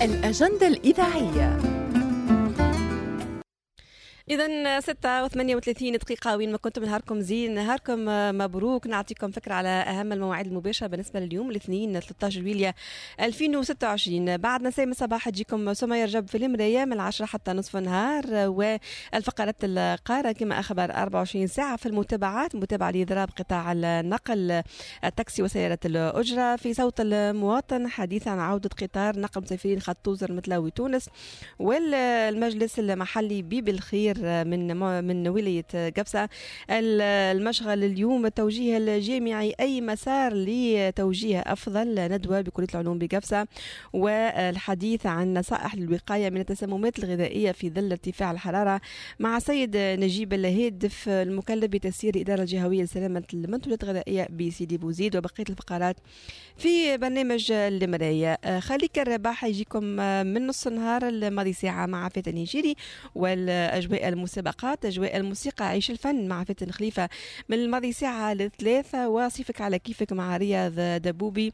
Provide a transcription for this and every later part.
الأجندة الإذاعية. إذا 6:38 دقيقة، وين ما كنتم نهاركم زين، نهاركم مبروك. نعطيكم فكرة على أهم المواعيد المباشرة بالنسبة لليوم الاثنين 13 يوليو 2026. بعد نساء الصباح تجيكم سمية رجب في المراية من 10 حتى نصف النهار، والفقرات القارة كما أخبر 24 ساعة في المتابعات، متابعة لإضراب قطاع النقل، التاكسي وسيارة الأجرة. في صوت المواطن حديث عن عودة قطار نقل مسافرين خط توزر متلاوي تونس، والمجلس المحلي بيب الخير من ولاية قفصة. المشغل اليوم التوجيه الجامعي أي مسار لتوجيه أفضل، ندوة بكلية العلوم بقفصة، والحديث عن نصائح للوقاية من التسممات الغذائية في ظل ارتفاع الحرارة مع سيد نجيب الهادف المكلف بتسيير الإدارة الجهوية لسلامة المنتجات الغذائية بسيدي بوزيد. وبقية الفقرات في برنامج المراية. خليك الرباح يجيكم من نص النهار الماضي ساعة مع فاتن نيجيري، والأجواء المسابقات، أجواء الموسيقى، عيش الفن مع فاتن خليفة من الماضي ساعة لثلاثة، وصيفك على كيفك مع رياض دبوبي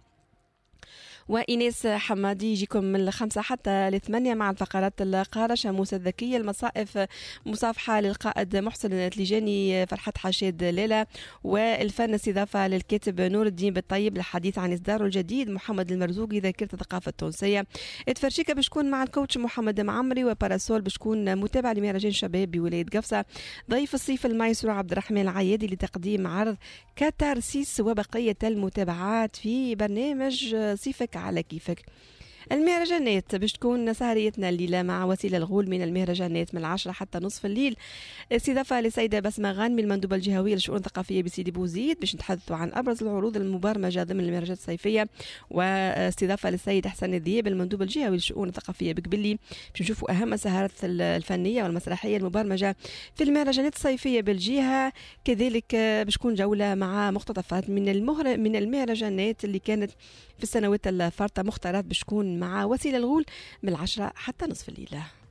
وإنيس حمادي يجيكم من 5 حتى 8 مع الفقرات القارة، شاموس الذكية، المصائف، مصافحة للقائد محسن التليجاني، فرحة حشاد ليلى، والفن استضافة للكاتب نور الدين بالطيب للحديث عن إصداره الجديد محمد المرزوقي ذاكرة الثقافة التونسية. اتفرشيكا بشكون مع الكوتش محمد معمري، وباراسول بشكون متابع لمهرجان شباب بولاية قفصة. ضيف الصيف المايسترو عبد الرحمن العيادي لتقديم عرض كاتارسيس وبقية المتابعات في برنامج صيفك على كيفك. المهرجانات باش تكون سهريتنا الليلة مع وسيلة الغول من المهرجانات من 10 حتى نصف الليل، استضافة للسيدة بسمة غانمي المندوبة الجهوية للشؤون الثقافية بسيدي بوزيد باش نتحدثوا عن أبرز العروض المبرمجة ضمن المهرجانات الصيفية، واستضافة للسيد حسن الذياب المندوب الجهوي للشؤون الثقافية بقبلي باش نشوفوا أهم السهرات الفنية والمسرحية المبرمجة في المهرجانات الصيفية بالجهة. كذلك باش تكون جولة مع مقتطفات من المهرجانات اللي كانت في السنوات الفارطة، مختارات باش تكون مع وسيلة الغول من 10 حتى نصف الليلة.